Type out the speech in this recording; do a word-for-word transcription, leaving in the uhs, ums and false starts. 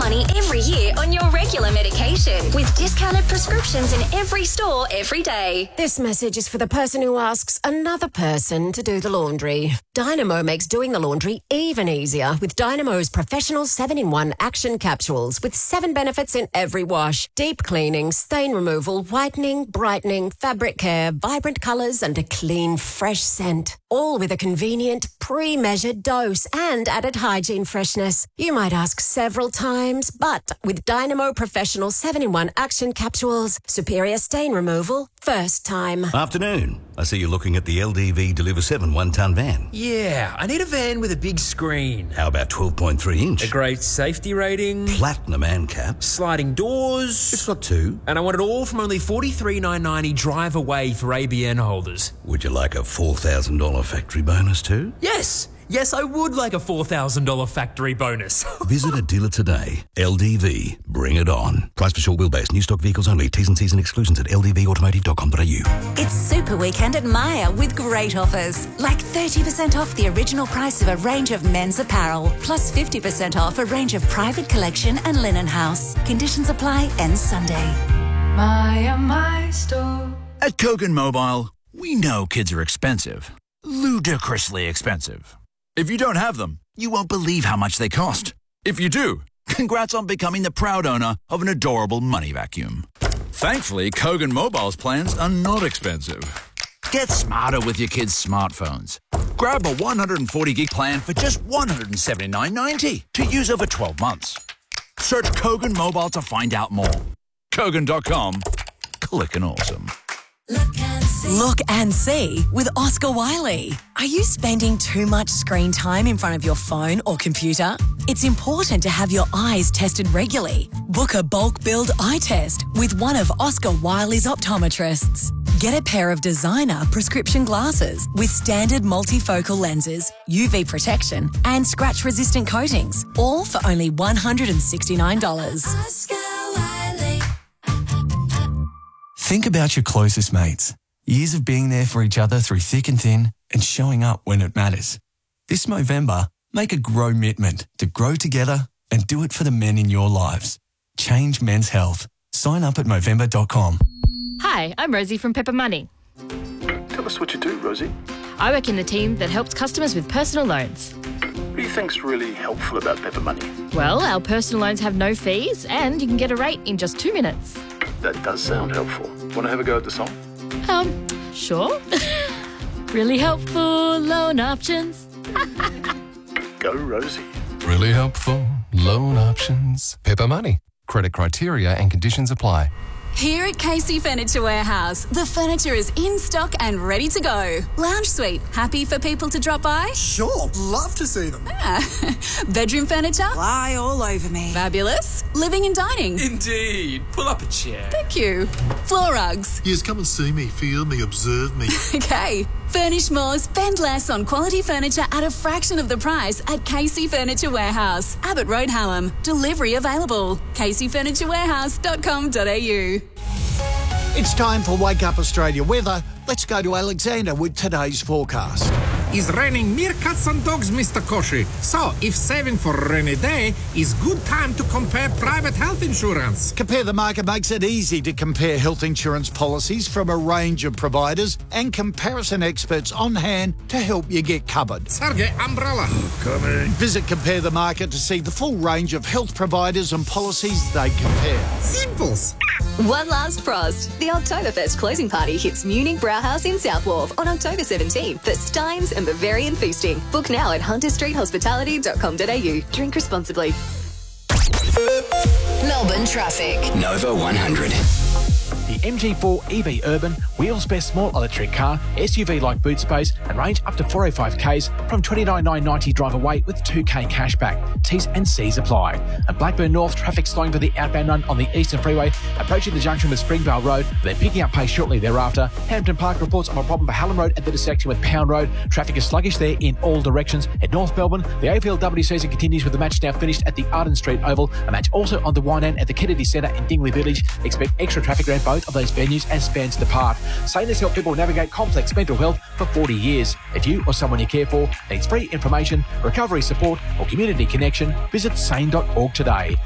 money every year on your regular medication with discounted prescriptions in every store every day. This message is for the person who asks another person to do the laundry. Dynamo makes doing the laundry even easier with Dynamo's professional seven in one action capsules with seven benefits in every wash. Deep cleaning, stain removal, whitening, brightening, fabric care, vibrant colours and a clean, fresh scent. All with a convenient, pre-measured dose and added hygiene freshness. You might ask several times, but with Dynamo Professional seven in one Action Capsules, superior stain removal, first time. Afternoon. I see you're looking at the L D V Deliver seven one-tonne van. Yeah, I need a van with a big screen. How about twelve point three inch? A great safety rating. Platinum ANCAP. Sliding doors. It's got two. And I want it all from only forty-three thousand nine hundred ninety drive away for A B N holders. Would you like a four thousand dollars factory bonus too? Yes. Yes, I would like a four thousand dollars factory bonus. Visit a dealer today. L D V. Bring it on. Price for short wheelbase. New stock vehicles only. T's and C's and exclusions at l d v automotive dot com dot a u. It's Super Weekend at Myer with great offers. Like thirty percent off the original price of a range of men's apparel. Plus fifty percent off a range of private collection and linen house. Conditions apply. Ends Sunday. Myer, my store. At Kogan Mobile, we know kids are expensive. Ludicrously expensive. If you don't have them, you won't believe how much they cost. If you do, congrats on becoming the proud owner of an adorable money vacuum. Thankfully, Kogan Mobile's plans are not expensive. Get smarter with your kids' smartphones. Grab a one hundred forty gig plan for just one hundred seventy-nine ninety to use over twelve months. Search Kogan Mobile to find out more. Kogan dot com. Clickin' awesome. Look and see. Look and see with Oscar Wiley. Are you spending too much screen time in front of your phone or computer? It's important to have your eyes tested regularly. Book a bulk build eye test with one of Oscar Wiley's optometrists. Get a pair of designer prescription glasses with standard multifocal lenses, U V protection and scratch-resistant coatings, all for only one hundred sixty-nine dollars. Oscar Wiley. Think about your closest mates. Years of being there for each other through thick and thin and showing up when it matters. This Movember, make a grow-mitment to grow together and do it for the men in your lives. Change men's health. Sign up at movember dot com. Hi, I'm Rosie from Pepper Money. Tell us what you do, Rosie. I work in the team that helps customers with personal loans. What do you think's really helpful about Pepper Money? Well, our personal loans have no fees and you can get a rate in just two minutes. That does sound helpful. Want to have a go at the song? Um, sure. Really helpful loan options. Go, Rosie. Really helpful loan options. Pepper Money. Credit criteria and conditions apply. Here at Casey Furniture Warehouse, the furniture is in stock and ready to go. Lounge suite, happy for people to drop by? Sure, love to see them. Ah. Bedroom furniture? Lie all over me. Fabulous. Living and dining? Indeed. Pull up a chair. Thank you. Floor rugs? Yes, come and see me, feel me, observe me. Okay. Furnish more, spend less on quality furniture at a fraction of the price at Casey Furniture Warehouse, Abbott Road, Hallam. Delivery available. casey furniture warehouse dot com dot a u. It's time for Wake Up Australia weather. Let's go to Alexander with today's forecast. It's raining meerkats and dogs, Mister Koshi. So, if saving for a rainy day is good time to compare private health insurance. Compare the Market makes it easy to compare health insurance policies from a range of providers and comparison experts on hand to help you get covered. Sergey, umbrella. Coming. Visit Compare the Market to see the full range of health providers and policies they compare. Simples. One last frost. The Oktoberfest closing party hits Munich Brauhaus in South Wharf on October seventeenth for Steins and Bavarian feasting. Book now at hunter street hospitality dot com dot a u. Drink responsibly. Melbourne traffic. Nova one hundred. The M G four E V Urban, wheels best small electric car, S U V-like boot space and range up to four hundred five kays from twenty-nine thousand nine hundred ninety drive away with two k cashback. T's and C's apply. At Blackburn North, traffic slowing for the outbound run on the Eastern Freeway, approaching the junction with Springvale Road, then picking up pace shortly thereafter. Hampton Park reports on a problem for Hallam Road at the intersection with Pound Road. Traffic is sluggish there in all directions. At North Melbourne, the A F L W season continues with the match now finished at the Arden Street Oval. A match also on the wind end at the Kennedy Centre in Dingley Village. Expect extra traffic around both of those venues as fans depart. Sane has helped people navigate complex mental health for forty years. If you or someone you care for needs free information, recovery support or community connection, visit sane dot org today.